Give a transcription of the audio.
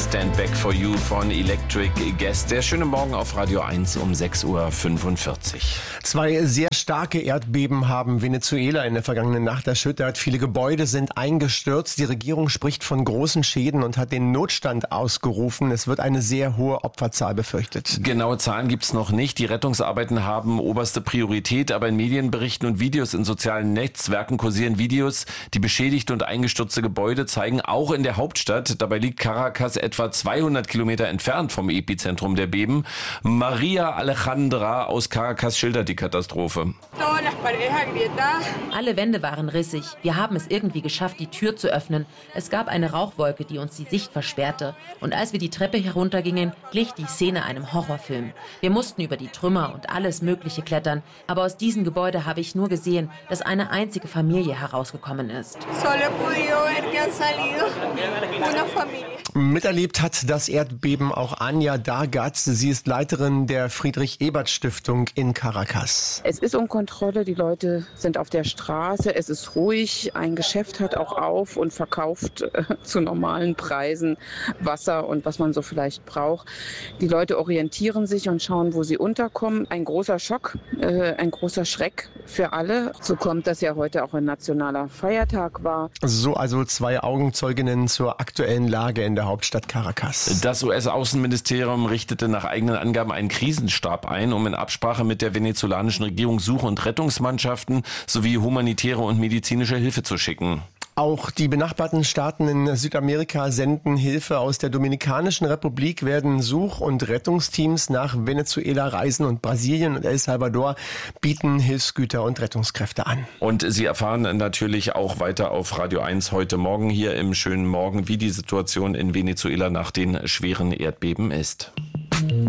Stand Back for You von Electric Guest. Der schöne Morgen auf Radio 1 um 6.45 Uhr. 2 sehr starke Erdbeben haben Venezuela in der vergangenen Nacht erschüttert. Viele Gebäude sind eingestürzt. Die Regierung spricht von großen Schäden und hat den Notstand ausgerufen. Es wird eine sehr hohe Opferzahl befürchtet. Genaue Zahlen gibt's noch nicht. Die Rettungsarbeiten haben oberste Priorität, aber in Medienberichten und Videos in sozialen Netzwerken kursieren Videos. Die beschädigte und eingestürzte Gebäude zeigen auch in der Hauptstadt. Dabei liegt Caracas etwa 200 Kilometer entfernt vom Epizentrum der Beben. Maria Alejandra aus Caracas schildert die Katastrophe. Alle Wände waren rissig. Wir haben es irgendwie geschafft, die Tür zu öffnen. Es gab eine Rauchwolke, die uns die Sicht versperrte. Und als wir die Treppe heruntergingen, glich die Szene einem Horrorfilm. Wir mussten über die Trümmer und alles Mögliche klettern. Aber aus diesem Gebäude habe ich nur gesehen, dass eine einzige Familie herausgekommen ist. Miterlebt hat das Erdbeben auch Anja Dargatz. Sie ist Leiterin der Friedrich-Ebert-Stiftung in Caracas. Es ist um Kontrolle, die Leute sind auf der Straße, es ist ruhig. Ein Geschäft hat auch auf und verkauft zu normalen Preisen Wasser und was man so vielleicht braucht. Die Leute orientieren sich und schauen, wo sie unterkommen. Ein großer Schock, ein großer Schreck für alle. So kommt, dass ja heute auch ein nationaler Feiertag war. So also 2 Augenzeuginnen zur aktuellen Lage in der Hauptstadt Caracas. Das US-Außenministerium richtete nach eigenen Angaben einen Krisenstab ein, um in Absprache mit der venezolanischen Regierung Such- und Rettungsmannschaften sowie humanitäre und medizinische Hilfe zu schicken. Auch die benachbarten Staaten in Südamerika senden Hilfe. Aus der Dominikanischen Republik werden Such- und Rettungsteams nach Venezuela reisen und Brasilien und El Salvador bieten Hilfsgüter und Rettungskräfte an. Und Sie erfahren natürlich auch weiter auf Radio 1 heute Morgen hier im schönen Morgen, wie die Situation in Venezuela nach den schweren Erdbeben ist.